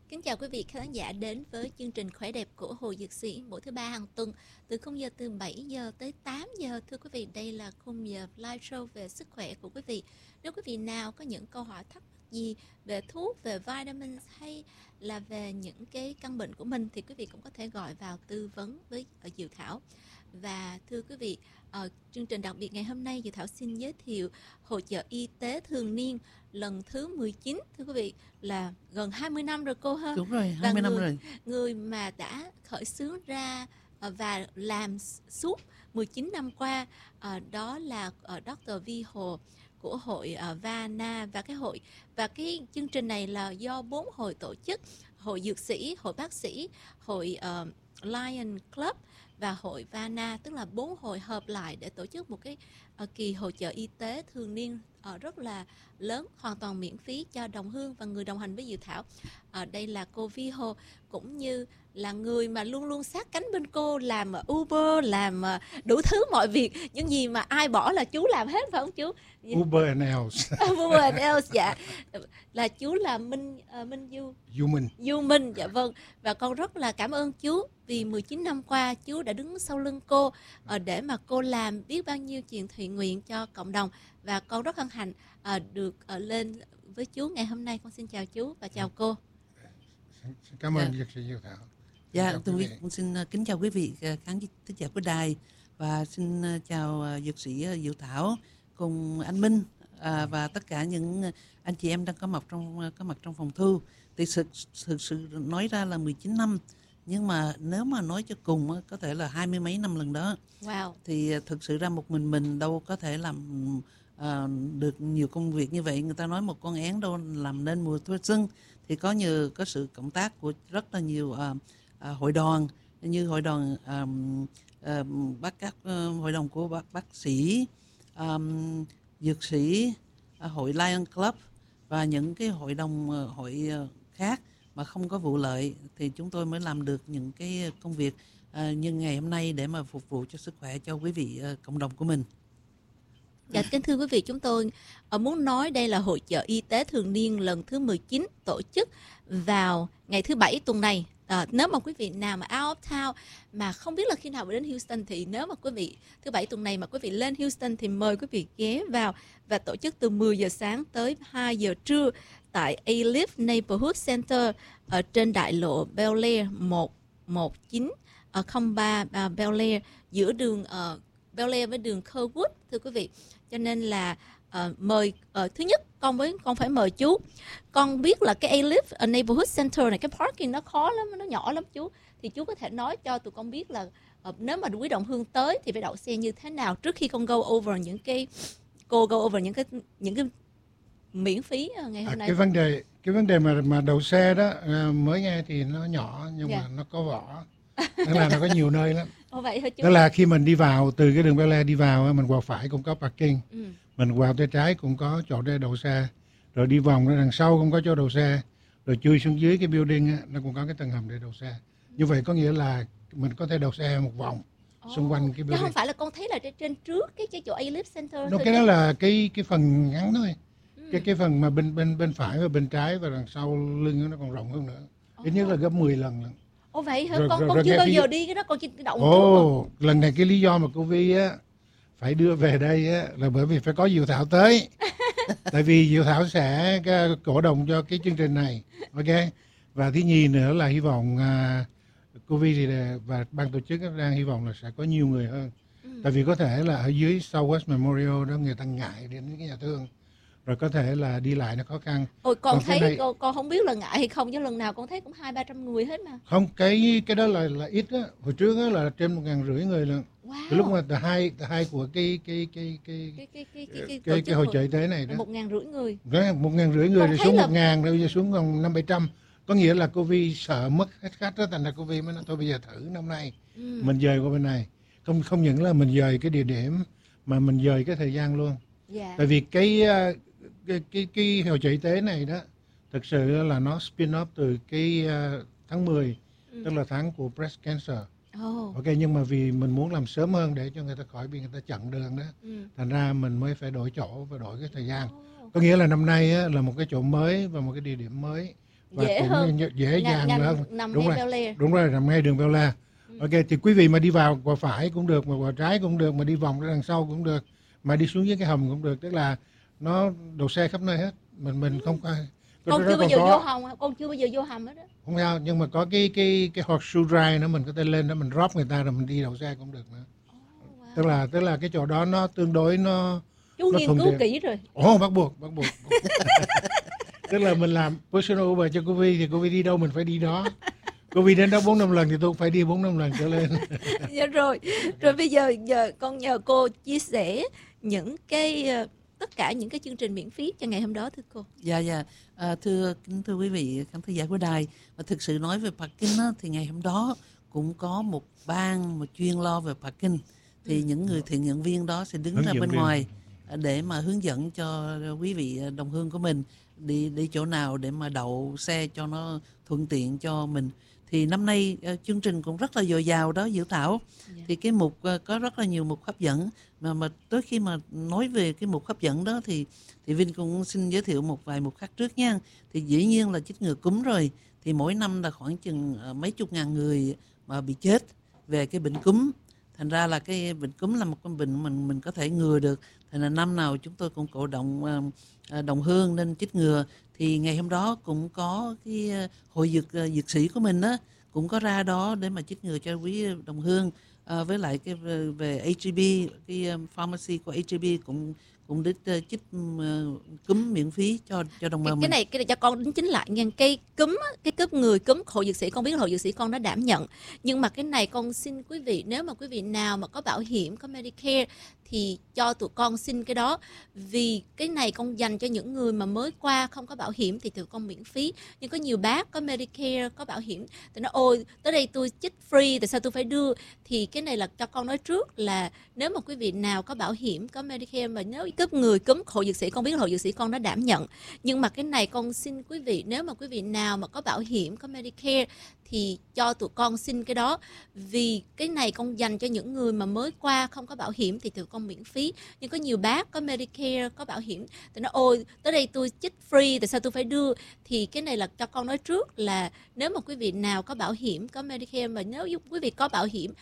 Kính chào quý vị khán giả đến với chương trình Khỏe đẹp của Hồ Dược Sĩ mỗi thứ ba hàng tuần từ khung giờ từ 7 giờ tới 8 giờ. Thưa quý vị, đây là khung giờ live show về sức khỏe của quý vị. Nếu quý vị nào có những câu hỏi thắc mắc gì về thuốc, về vitamins hay là về những cái căn bệnh của mình thì quý vị cũng có thể gọi vào tư vấn với Diệu Thảo. Và thưa quý vị, chương trình đặc biệt ngày hôm nay, Diệu Thảo xin giới thiệu hội chợ y tế thường niên lần thứ 19. Thưa quý vị, là gần 20 năm rồi cô ha. Đúng rồi, 20 năm rồi. Người mà đã khởi xướng ra và làm suốt 19 năm qua, đó là Dr. Vi Hồ của hội VANA và cái chương trình này là do 4 hội tổ chức: hội dược sĩ, hội bác sĩ, hội Lion Club và hội VANA, tức là 4 hội hợp lại để tổ chức một cái kỳ hội chợ y tế thường niên rất là lớn, hoàn toàn miễn phí cho đồng hương và người đồng hành với Diệu Thảo. Đây là cô Vi Hồ, cũng như là người mà luôn luôn sát cánh bên cô, làm Uber, làm đủ thứ mọi việc, những gì mà ai bỏ là chú làm hết, phải không chú? Uber and else. Uber and else, dạ. Là chú là Du Minh, dạ vâng. Và con rất là cảm ơn chú vì 19 năm qua chú đã đứng sau lưng cô để mà cô làm biết bao nhiêu chuyện thiện nguyện cho cộng đồng. Và con rất hân hạnh được lên với chú ngày hôm nay. Con xin chào chú và chào cô. Cảm ơn dược sĩ Diệu Thảo. Dạ, tôi cũng xin kính chào quý vị khán thính giả của đài, và xin chào dược sĩ Diệu Thảo cùng anh Minh và tất cả những anh chị em đang có mặt trong phòng thu. Thì thực sự nói ra là 19 năm, nhưng mà nếu mà nói cho cùng có thể là 20 mấy năm lần đó. Wow. Thì thực sự ra một mình đâu có thể làm được nhiều công việc như vậy. Người ta nói một con én đâu làm nên mùa xuân, thì có sự cộng tác của rất là nhiều hội đoàn, như hội đoàn hội đồng của bác sĩ, dược sĩ, hội Lion Club và những cái hội khác mà không có vụ lợi, thì chúng tôi mới làm được những cái công việc như ngày hôm nay để mà phục vụ cho sức khỏe cho quý vị cộng đồng của mình. Dạ, kính thưa quý vị, chúng tôi muốn nói đây là hội chợ y tế thường niên lần thứ 19 tổ chức vào ngày thứ Bảy tuần này. Nếu mà quý vị nào mà out of town mà không biết là khi nào đến Houston, thì nếu mà quý vị thứ Bảy tuần này mà quý vị lên Houston thì mời quý vị ghé vào và tổ chức từ 10 giờ sáng tới 2 giờ trưa tại A-Leaf Neighborhood Center ở trên đại lộ Bel Air 11903 Bel Air, giữa đường Bel Air với đường Kerwood, thưa quý vị. Cho nên là mời, thứ nhất con phải mời chú. Con biết là cái A-Leaf Neighborhood Center này, cái parking nó khó lắm, nó nhỏ lắm chú. Thì chú có thể nói cho tụi con biết là nếu mà quý đồng hương tới thì phải đậu xe như thế nào trước khi con go over những cái miễn phí ngày hôm nay. Cái vấn đề mà đậu xe đó, mới nghe thì nó nhỏ nhưng mà nó có vỏ. Tức là nó có nhiều nơi lắm. Vậy hả chú? Tức là khi mình đi vào từ cái đường Bel Air đi vào, mình qua phải cũng có parking, mình qua tay trái cũng có chỗ để đậu xe, rồi đi vòng ra đằng sau cũng có chỗ đậu xe, rồi chui xuống dưới cái building nó cũng có cái tầng hầm để đậu xe. Như vậy có nghĩa là mình có thể đậu xe một vòng xung quanh cái building. Chứ không phải là con thấy là trên trước cái chỗ A-Leaf Center. Cái đó là cái phần ngắn thôi. Cái phần mà bên phải và bên trái và đằng sau lưng nó còn rộng hơn nữa. Ít nhất là gấp 10 lần. Ồ vậy hả? Con chưa bao giờ đi cái đó, con chỉ động trước. Lần này cái lý do mà cô Vi phải đưa về đây là bởi vì phải có Diệu Thảo tới. Tại vì Diệu Thảo sẽ cổ động cho cái chương trình này. Ok. Và thứ nhì nữa là hy vọng cô Vi thì và ban tổ chức đang hy vọng là sẽ có nhiều người hơn. Tại vì có thể là ở dưới Southwest Memorial đó người ta ngại đến cái nhà thương, rồi có thể là đi lại nó khó khăn. Ôi con thấy này, con không biết là ngại hay không, chứ lần nào con thấy cũng 200-300 người hết mà. Không, cái đó là ít á. Hồi trước á là trên 1.500 người lần. Wow. Cái lúc mà hai của cái hội chợ y tế này đó. 1.500 người. 1.500 người rồi xuống 1.000 rồi giờ xuống còn 500-700. Có nghĩa là cô Vi sợ mất hết khách đó, thành ra cô Vi mới nói thôi bây giờ thử năm nay mình dời qua bên này. Không những là mình dời cái địa điểm mà mình dời cái thời gian luôn. Tại vì cái hội chợ y tế này đó thực sự là nó spin off từ cái tháng 10, tức là tháng của breast cancer. Ok, nhưng mà vì mình muốn làm sớm hơn để cho người ta khỏi bị người ta chặn đường đó, thành ra mình mới phải đổi chỗ và đổi cái thời gian. Có nghĩa là năm nay là một cái chỗ mới và một cái địa điểm mới và dễ cũng hơn, dễ dàng hơn. nằm Đúng ngay rồi, Bel Air. đúng rồi, nằm ngay đường Bel Air. Ok, thì quý vị mà đi vào qua phải cũng được, mà qua trái cũng được, mà đi vòng ra đằng sau cũng được, mà đi xuống dưới cái hầm cũng được, tức là nó đậu xe khắp nơi hết. Mình không có. Con chưa bao giờ vô hầm, con chưa bao giờ vô hầm hết đó. Không sao, nhưng mà có cái horseshoe drive nữa, mình có thể lên đó mình drop người ta rồi mình đi đậu xe cũng được nữa. Tức là cái chỗ đó nó tương đối nó Chú nghiên cứu kỹ rồi. Bắt buộc. Tức là mình làm personal Uber cho cô Vi thì cô Vi đi đâu mình phải đi đó. Cô Vi đến đó 4-5 lần thì tôi cũng phải đi 4-5 lần trở lên. Dạ rồi bây giờ con nhờ cô chia sẻ những cái tất cả những cái chương trình miễn phí cho ngày hôm đó thưa cô. Dạ. Thưa quý vị khán thính giả của đài, và thực sự nói về parking á, thì ngày hôm đó cũng có một ban mà chuyên lo về parking. Thì những người thiện nguyện viên đó sẽ đứng ra bên ngoài để mà hướng dẫn cho quý vị đồng hương của mình đi chỗ nào để mà đậu xe cho nó thuận tiện cho mình. Thì năm nay chương trình cũng rất là dồi dào đó Diệu Thảo. Thì cái mục có rất là nhiều mục hấp dẫn, mà tới khi mà nói về cái mục hấp dẫn đó thì Vinh cũng xin giới thiệu một vài mục khác trước nha. Thì dĩ nhiên là chích ngừa cúm rồi, thì mỗi năm là khoảng chừng mấy chục ngàn người mà bị chết về cái bệnh cúm. Thành ra là cái bệnh cúm là một con bệnh mình có thể ngừa được. Thành ra năm nào chúng tôi cũng cổ động đồng hương nên chích ngừa. Thì ngày hôm đó cũng có cái hội dược sĩ của mình á, cũng có ra đó để mà chích ngừa cho quý đồng hương. Với lại cái về HEB, cái pharmacy của HEB cũng đích chích cúm miễn phí cho đồng bào mình. Cái này cho con đính chính lại nha. Cái cúm người cúm hội dược sĩ, con biết hội dược sĩ con đã đảm nhận, nhưng mà cái này con xin quý vị, nếu mà quý vị nào mà có bảo hiểm, có Medicare thì cho tụi con xin cái đó, vì cái này con dành cho những người mà mới qua không có bảo hiểm thì tụi con miễn phí. Nhưng có nhiều bác có Medicare, có bảo hiểm thì nó ôi tới đây tôi chích free, tại sao tôi phải đưa? Thì cái này là cho con nói trước là nếu mà quý vị nào có bảo hiểm, có Medicare mà nếu cúm người cúm hội dược sĩ, con biết hội dược sĩ con đã đảm nhận, nhưng mà cái này con xin quý vị, nếu mà quý vị nào mà có bảo hiểm, có Medicare thì cho tụi con xin cái đó, vì cái này con dành cho những người mà mới qua không có bảo hiểm thì tụi con miễn phí. Nhưng có nhiều bác có Medicare, có bảo hiểm thì nó ôi tới đây tôi chích free, tại sao tôi phải đưa? Thì cái này là cho con nói trước là nếu mà quý vị nào có bảo hiểm, có Medicare mà nếu quý vị có bảo hiểm